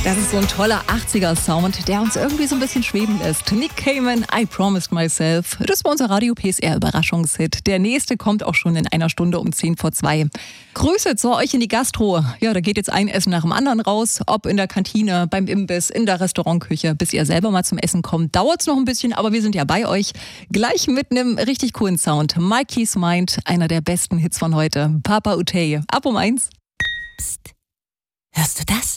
Das ist so ein toller 80er-Sound, der uns irgendwie so ein bisschen schweben lässt. Nick Cayman, I Promised Myself. Das war unser Radio PSR Überraschungshit. Der nächste kommt auch schon in einer Stunde um 1:10 Grüße zu euch in die Gastro. Ja, da geht jetzt ein Essen nach dem anderen raus. Ob in der Kantine, beim Imbiss, in der Restaurantküche. Bis ihr selber mal zum Essen kommt, dauert's noch ein bisschen, aber wir sind ja bei euch. Gleich mit einem richtig coolen Sound. Mikey's Mind, einer der besten Hits von heute. Papa Utey, ab um 1. Psst. Hörst du das?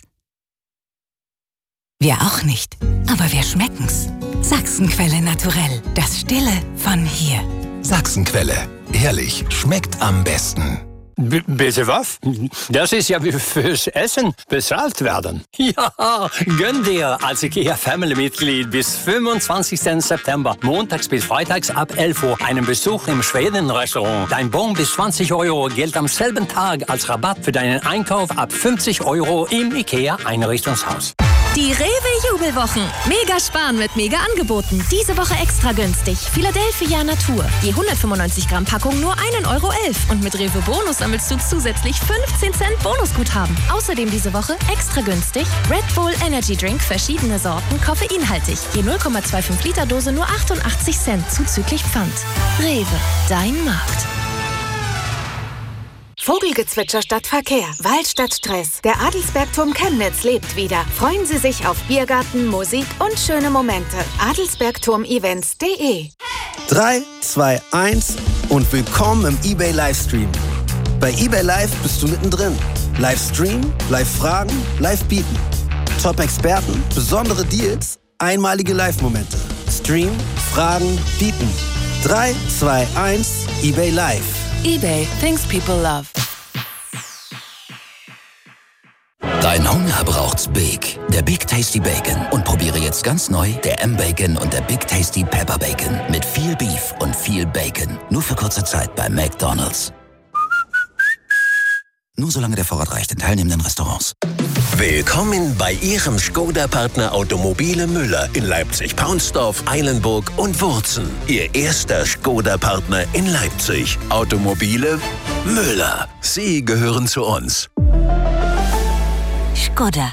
Wir auch nicht, aber wir schmecken's. Sachsenquelle Naturell, das Stille von hier. Sachsenquelle, ehrlich, schmeckt am besten. Bitte was? Das ist ja wie fürs Essen bezahlt werden. Ja, gönn dir als IKEA-Family-Mitglied bis 25. September, montags bis freitags ab 11 Uhr, einen Besuch im Schweden-Restaurant. Dein Bon bis 20 € gilt am selben Tag als Rabatt für deinen Einkauf ab 50 € im IKEA-Einrichtungshaus. Die Rewe-Jubelwochen. Mega sparen mit Mega-Angeboten. Diese Woche extra günstig. Philadelphia Natur. Die 195 Gramm Packung nur 1,11 € Und mit Rewe Bonus sammelst du zusätzlich 15 Cent Bonusguthaben. Außerdem diese Woche extra günstig Red Bull Energy Drink, verschiedene Sorten, koffeinhaltig. Je 0,25 Liter Dose nur 88 Cent zuzüglich Pfand. Rewe, dein Markt. Vogelgezwitscher statt Verkehr, Wald statt Stress. Der Adelsbergturm Chemnitz lebt wieder. Freuen Sie sich auf Biergarten, Musik und schöne Momente. adelsbergturmevents.de 3, 2, 1 und willkommen im eBay Livestream. Bei eBay Live bist du mittendrin. Livestream, Live-Fragen, Live-Bieten. Top-Experten, besondere Deals, einmalige Live-Momente. Stream, Fragen, Bieten. 3, 2, 1, eBay Live. eBay, things people love. Dein Hunger braucht's Big. Der Big Tasty Bacon. Und probiere jetzt ganz neu der M-Bacon und der Big Tasty Pepper Bacon. Mit viel Beef und viel Bacon. Nur für kurze Zeit bei McDonald's. Nur solange der Vorrat reicht in teilnehmenden Restaurants. Willkommen bei Ihrem Skoda-Partner Automobile Müller in Leipzig-Paunsdorf, Eilenburg und Wurzen. Ihr erster Skoda-Partner in Leipzig. Automobile Müller. Sie gehören zu uns. Skoda.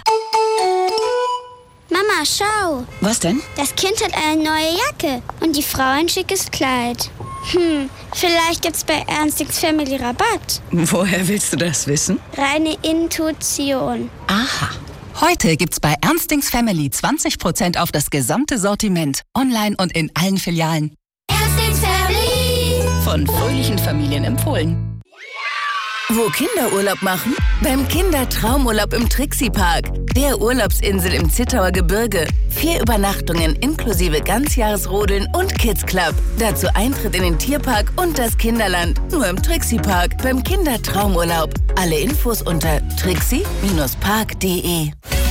Mama, schau. Was denn? Das Kind hat eine neue Jacke und die Frau ein schickes Kleid. Vielleicht gibt's bei Ernstings Family Rabatt. Woher willst du das wissen? Reine Intuition. Aha. Heute gibt's bei Ernstings Family 20% auf das gesamte Sortiment. Online und in allen Filialen. Ernstings Family. Von fröhlichen Familien empfohlen. Wo Kinder Urlaub machen? Beim Kindertraumurlaub im Trixie-Park. Der Urlaubsinsel im Zittauer Gebirge. 4 Übernachtungen inklusive Ganzjahresrodeln und Kids Club. Dazu Eintritt in den Tierpark und das Kinderland. Nur im Trixie-Park. Beim Kindertraumurlaub. Alle Infos unter trixie-park.de.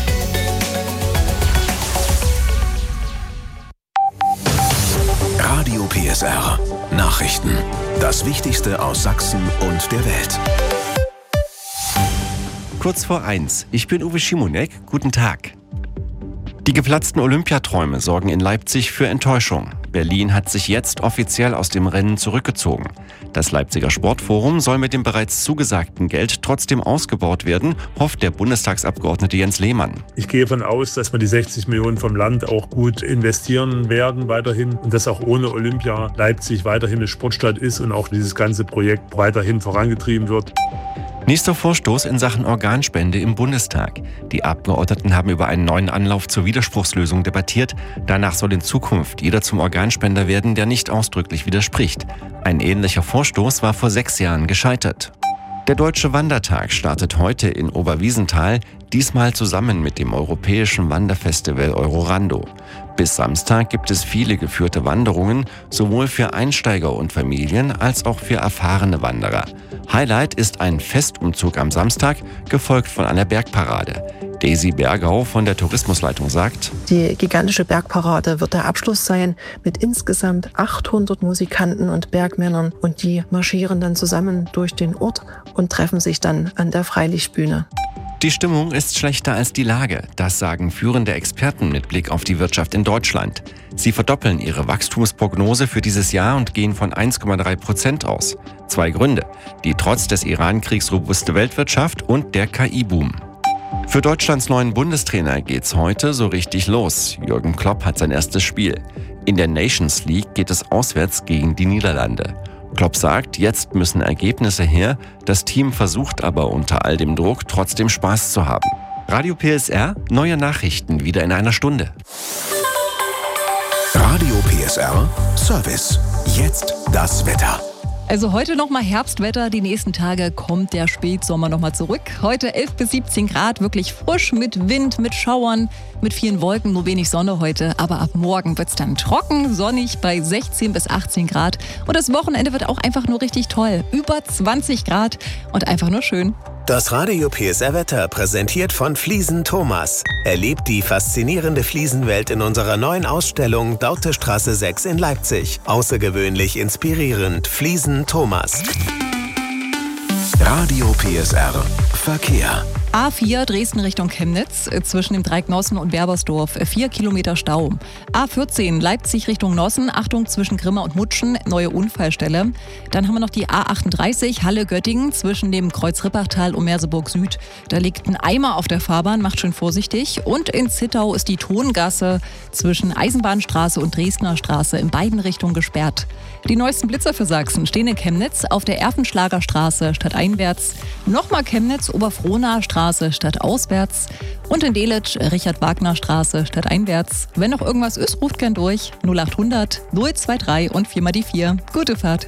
Radio PSR. Nachrichten. Das Wichtigste aus Sachsen und der Welt. Kurz vor 1. Ich bin Uwe Schimonek. Guten Tag. Die geplatzten Olympiaträume sorgen in Leipzig für Enttäuschung. Berlin hat sich jetzt offiziell aus dem Rennen zurückgezogen. Das Leipziger Sportforum soll mit dem bereits zugesagten Geld trotzdem ausgebaut werden, hofft der Bundestagsabgeordnete Jens Lehmann. Ich gehe davon aus, dass wir die 60 Millionen vom Land auch gut investieren werden weiterhin und dass auch ohne Olympia Leipzig weiterhin eine Sportstadt ist und auch dieses ganze Projekt weiterhin vorangetrieben wird. Nächster Vorstoß in Sachen Organspende im Bundestag. Die Abgeordneten haben über einen neuen Anlauf zur Widerspruchslösung debattiert. Danach soll in Zukunft jeder zum Organspender werden, der nicht ausdrücklich widerspricht. Ein ähnlicher Vorstoß war vor 6 Jahren gescheitert. Der Deutsche Wandertag startet heute in Oberwiesenthal, diesmal zusammen mit dem europäischen Wanderfestival Eurorando. Bis Samstag gibt es viele geführte Wanderungen, sowohl für Einsteiger und Familien als auch für erfahrene Wanderer. Highlight ist ein Festumzug am Samstag, gefolgt von einer Bergparade. Daisy Bergau von der Tourismusleitung sagt: Die gigantische Bergparade wird der Abschluss sein mit insgesamt 800 Musikanten und Bergmännern und die marschieren dann zusammen durch den Ort und treffen sich dann an der Freilichtbühne. Die Stimmung ist schlechter als die Lage, das sagen führende Experten mit Blick auf die Wirtschaft in Deutschland. Sie verdoppeln ihre Wachstumsprognose für dieses Jahr und gehen von 1,3% aus. 2 Gründe: die trotz des Iran-Kriegs robuste Weltwirtschaft und der KI-Boom. Für Deutschlands neuen Bundestrainer geht's heute so richtig los. Jürgen Klopp hat sein erstes Spiel. In der Nations League geht es auswärts gegen die Niederlande. Klopp sagt, jetzt müssen Ergebnisse her. Das Team versucht aber unter all dem Druck trotzdem Spaß zu haben. Radio PSR, neue Nachrichten wieder in einer Stunde. Radio PSR Service. Jetzt das Wetter. Also heute nochmal Herbstwetter, die nächsten Tage kommt der Spätsommer nochmal zurück. Heute 11 bis 17 Grad, wirklich frisch mit Wind, mit Schauern, mit vielen Wolken, nur wenig Sonne heute. Aber ab morgen wird es dann trocken, sonnig bei 16 bis 18 Grad. Und das Wochenende wird auch einfach nur richtig toll. Über 20 Grad und einfach nur schön. Das Radio PSR Wetter präsentiert von Fliesen Thomas. Erlebt die faszinierende Fliesenwelt in unserer neuen Ausstellung Dautestraße 6 in Leipzig. Außergewöhnlich inspirierend. Fliesen Thomas. Radio PSR Verkehr. A4 Dresden Richtung Chemnitz, zwischen dem Dreieck Nossen und Berbersdorf, 4 Kilometer Stau. A14 Leipzig Richtung Nossen, Achtung zwischen Grimma und Mutschen, neue Unfallstelle. Dann haben wir noch die A38 Halle-Göttingen zwischen dem Kreuz Rippachtal und Merseburg Süd. Da liegt ein Eimer auf der Fahrbahn, macht schön vorsichtig. Und in Zittau ist die Tongasse zwischen Eisenbahnstraße und Dresdner Straße in beiden Richtungen gesperrt. Die neuesten Blitzer für Sachsen stehen in Chemnitz auf der Erfenschlager Straße stadteinwärts, nochmal Chemnitz Oberfrohnaer Straße stadtauswärts und in Delitzsch Richard-Wagner Straße stadteinwärts. Wenn noch irgendwas ist, ruft gern durch 0800 023 und 4 mal die 4. Gute Fahrt.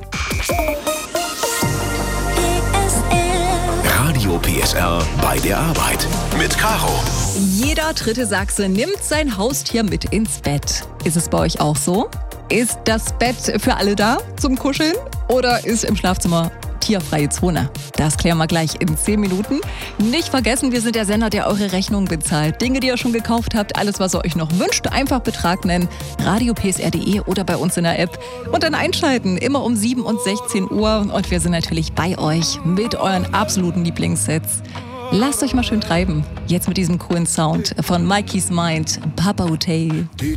Radio PSR bei der Arbeit mit Caro. Jeder dritte Sachse nimmt sein Haustier mit ins Bett. Ist es bei euch auch so? Ist das Bett für alle da zum Kuscheln oder ist im Schlafzimmer tierfreie Zone? Das klären wir gleich in 10 Minuten. Nicht vergessen, wir sind der Sender, der eure Rechnungen bezahlt. Dinge, die ihr schon gekauft habt, alles, was ihr euch noch wünscht, einfach Betrag nennen. radiopsr.de oder bei uns in der App. Und dann einschalten, immer um 7 und 16 Uhr. Und wir sind natürlich bei euch mit euren absoluten Lieblingssets. Lasst euch mal schön treiben. Jetzt mit diesem coolen Sound von Mikey's Mind, Papa Hotel.